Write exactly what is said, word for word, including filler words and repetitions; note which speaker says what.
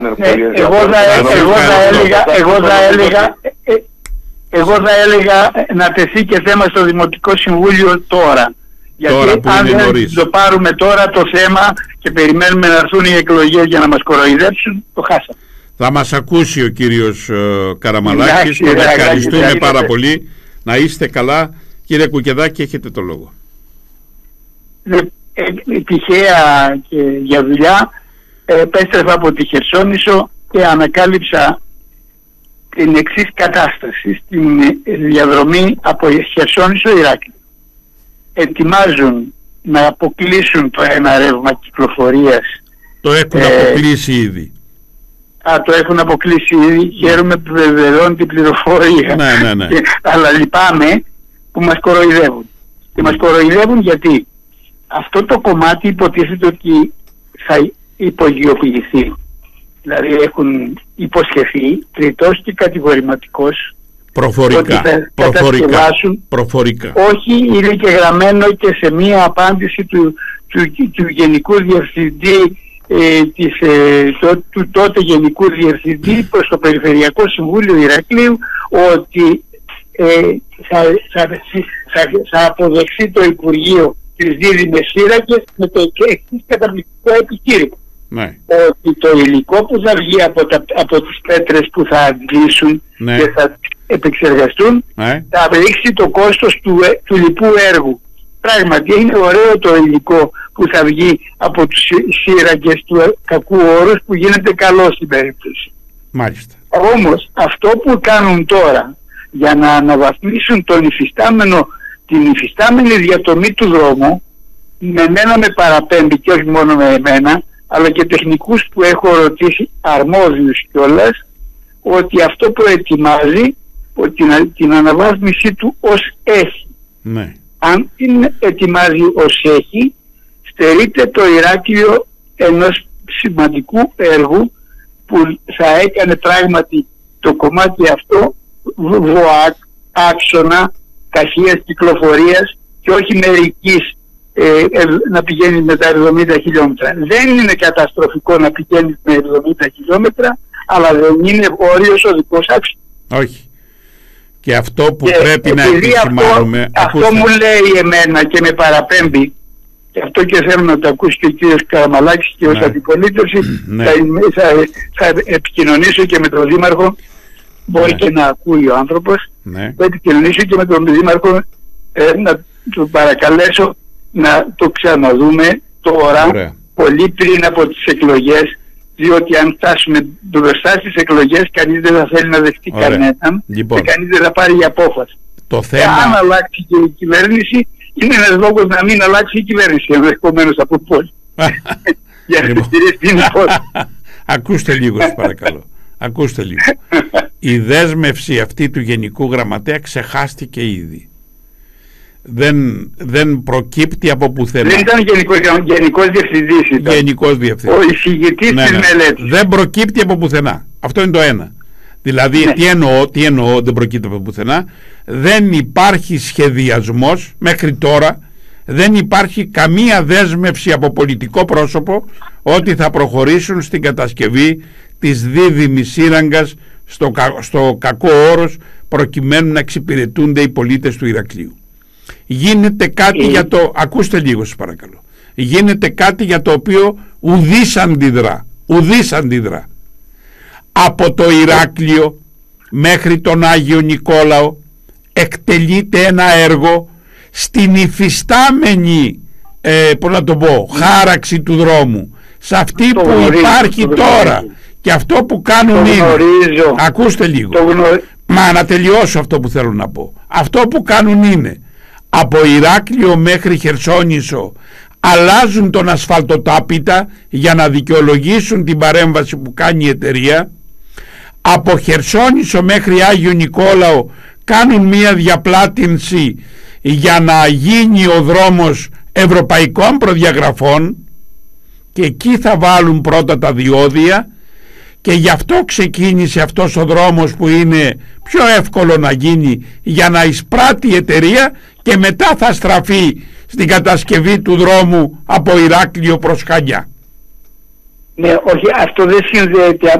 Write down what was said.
Speaker 1: Ναι, εγώ θα έλεγα, εγώ θα έλεγα, εγώ θα έλεγα να τεθεί και θέμα στο Δημοτικό Συμβούλιο τώρα. Γιατί τώρα αν δεν νωρίς. το πάρουμε τώρα το θέμα και περιμένουμε να έρθουν οι εκλογές για να μας κοροϊδέψουν, το χάσαμε.
Speaker 2: Θα μας ακούσει ο κύριος uh, Καραμαλάκης. Τον ευχαριστούμε άξι, πάρα άξι. πολύ. Να είστε καλά. Κύριε Κουκεδάκη, έχετε το λόγο.
Speaker 1: Ε, ε, ε, τυχαία και για δουλειά επέστρεφα από τη Χερσόνησο και ανακάλυψα την εξής κατάσταση στην διαδρομή από Χερσόνησο Ηράκλειο. Ετοιμάζουν να αποκλείσουν το ένα ρεύμα κυκλοφορίας.
Speaker 2: Το έχουν ε, αποκλείσει ήδη.
Speaker 1: Α, το έχουν αποκλείσει ήδη. Ναι. Χαίρομαι που βεβαιώνει την πληροφορία.
Speaker 2: Ναι, ναι, ναι.
Speaker 1: Αλλά λυπάμαι που μας κοροϊδεύουν. Και μας κοροϊδεύουν γιατί αυτό το κομμάτι υποτίθεται ότι θα υπογειοποιηθεί. Δηλαδή έχουν υποσχεθεί τριτός και κατηγορηματικός
Speaker 2: προφορικά, προφορικά, προφορικά.
Speaker 1: Όχι, είναι και γραμμένο και σε μία απάντηση του, του, του, του Γενικού Διευθυντή ε, της, ε, το, του τότε Γενικού Διευθυντή προς το Περιφερειακό Συμβούλιο Ηρακλείου ότι ε, θα, θα, θα, θα αποδεχθεί το Υπουργείο τις δίδυμες σύραγγες με το εξής καταπληκτικό επιχείρημα.
Speaker 2: Ναι.
Speaker 1: Ότι το υλικό που θα βγει από, τα, από τις πέτρες που θα αντλήσουν, ναι, και θα επεξεργαστούν, ναι, θα αποδείξει το κόστος του, του λοιπού έργου. Πράγματι είναι ωραίο το υλικό που θα βγει από τους σύραγγες του κακού όρους που γίνεται καλό στην περίπτωση.
Speaker 2: Μάλιστα.
Speaker 1: Όμως αυτό που κάνουν τώρα για να αναβαθμίσουν τον υφιστάμενο, την υφιστάμενη διατομή του δρόμου, με μένα με παραπέμπει και όχι μόνο με εμένα, αλλά και τεχνικούς που έχω ρωτήσει, αρμόδιους κιόλας, ότι αυτό που ετοιμάζει, την, την αναβάθμιση του ως έχει.
Speaker 2: Ναι.
Speaker 1: Αν την ετοιμάζει ως έχει, στερείται το Ηράκλειο ενός σημαντικού έργου που θα έκανε πράγματι το κομμάτι αυτό ΒΟΑΚ, άξονα ταχείας κυκλοφορίας και όχι μερικής ε, ε, να πηγαίνει με τα εβδομήντα χιλιόμετρα. Δεν είναι καταστροφικό να πηγαίνει με εβδομήντα χιλιόμετρα, αλλά δεν είναι όριος οδικός άξονας.
Speaker 2: Όχι. Και αυτό που και πρέπει να επισημάνουμε...
Speaker 1: Αυτό, αυτό μου λέει εμένα και με παραπέμπει, και αυτό και θέλω να το ακούσει και ο κύριος Καραμαλάκης και, ναι, ως αντιπολίτευση, ναι, θα, θα, θα επικοινωνήσω και με τον Δήμαρχο, μπορεί, ναι, και να ακούει ο άνθρωπος, ναι, θα επικοινωνήσω και με τον Δήμαρχο, ε, να τον παρακαλέσω να το ξαναδούμε τώρα. Ωραία. Πολύ πριν από τις εκλογές, διότι αν φτάσουμε μπροστά στις εκλογές κανείς δεν θα θέλει να δεχτεί κανέναν, λοιπόν, και κανείς δεν θα πάρει απόφαση.
Speaker 2: Το θέμα...
Speaker 1: Αν αλλάξει και η κυβέρνηση, είναι ένας λόγος να μην αλλάξει η κυβέρνηση, ενδεχομένως από πόλη. Για να στηρίσει την υπόθεση.
Speaker 2: Ακούστε λίγο, σας παρακαλώ. Ακούστε λίγο. Η δέσμευση αυτή του Γενικού Γραμματέα ξεχάστηκε ήδη. Δεν, δεν προκύπτει από πουθενά.
Speaker 1: Δεν ήταν γενικός, γενικός διευθυντής ήταν.
Speaker 2: Γενικός διευθυντής.
Speaker 1: Ο εισηγητής, ναι, της, ναι, μελέτης.
Speaker 2: Δεν προκύπτει από πουθενά. Αυτό είναι το ένα. Δηλαδή, ναι, τι εννοώ, τι εννοώ δεν προκύπτει από πουθενά. Δεν υπάρχει σχεδιασμός μέχρι τώρα. Δεν υπάρχει καμία δέσμευση από πολιτικό πρόσωπο ότι θα προχωρήσουν στην κατασκευή της δίδυμης σύραγγας στο, στο κακό όρος, προκειμένου να εξυπηρετούνται οι πολίτες του Ηρακλείου. Γίνεται κάτι, mm, για το... Ακούστε λίγο σας παρακαλώ. Γίνεται κάτι για το οποίο ουδής αντιδρά. Ουδής αντιδρά. Από το Ηράκλειο μέχρι τον Άγιο Νικόλαο εκτελείται ένα έργο στην υφιστάμενη ε, πώς να το πω, χάραξη του δρόμου, σε αυτή το που γνωρίζω, υπάρχει τώρα. Και αυτό που κάνουν είναι, ακούστε λίγο, μα να τελειώσω αυτό που θέλω να πω. Αυτό που κάνουν είναι, από Ηράκλειο μέχρι Χερσόνησο αλλάζουν τον ασφαλτοτάπητα για να δικαιολογήσουν την παρέμβαση που κάνει η εταιρεία. Από Χερσόνησο μέχρι Άγιο Νικόλαο κάνουν μία διαπλάτηνση για να γίνει ο δρόμος ευρωπαϊκών προδιαγραφών και εκεί θα βάλουν πρώτα τα διόδια, και γι' αυτό ξεκίνησε αυτός ο δρόμος που είναι πιο εύκολο να γίνει για να εισπράττει η εταιρεία, και μετά θα στραφεί στην κατασκευή του δρόμου από Ηράκλειο προς Χανιά.
Speaker 1: Ναι, όχι, αυτό δεν συνδέεται